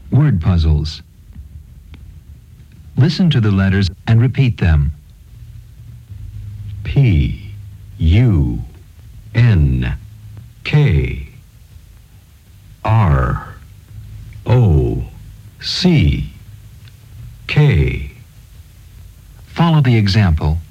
Word puzzles. Listen to the letters and repeat them. P, U, N, K, R, O, C, K. Follow the example